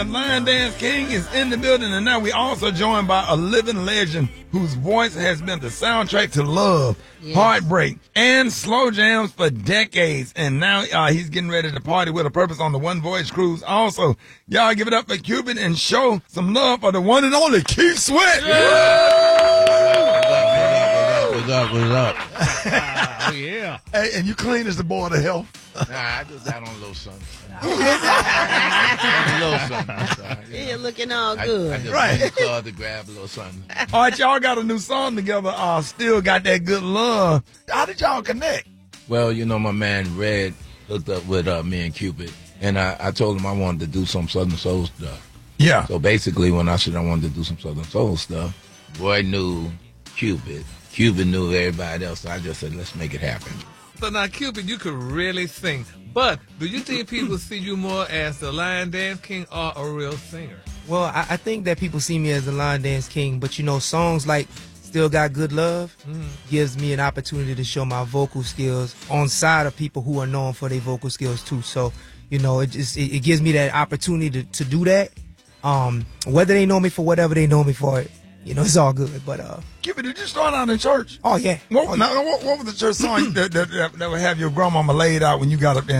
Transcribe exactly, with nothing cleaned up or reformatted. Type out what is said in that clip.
Lion Dance King is in the building, and now we also joined by a living legend whose voice has been the soundtrack to love, yes. heartbreak, and slow jams for decades. And now uh, he's getting ready to party with a purpose on the One Voice Cruise. Also, y'all give it up for Cupid and show some love for the one and only Keith Sweat. Yeah. What's up? What's up? Oh, yeah. Hey, and you clean as the board of health. Nah, I just got on a little something. a little something. So, you You're know, looking all I, good. I just Right. went to the club to grab a little something. All right, y'all got a new song together. Uh, Still Got That Good Love. How did y'all connect? Well, you know, my man Red hooked up with uh, me and Cupid, and I, I told him I wanted to do some Southern Soul stuff. Yeah. So basically, when I said I wanted to do some Southern Soul stuff, Roy knew Cupid. Cupid knew everybody else, so I just said, let's make it happen. So now, Cupid, you could really sing. But do you think people see you more as the Lion Dance King or a real singer? Well, I, I think that people see me as the Lion Dance King, but you know, songs like Still Got Good Love mm. gives me an opportunity to show my vocal skills on side of people who are known for their vocal skills too. So, you know, it just it, it gives me that opportunity to, to do that. Um, whether they know me for whatever they know me for, you know, it's all good. But uh, Cupid, did you start out in church? Oh yeah. What, oh, now, what, what was the church song that, that, that, that would have your grandmama laid out when you got up there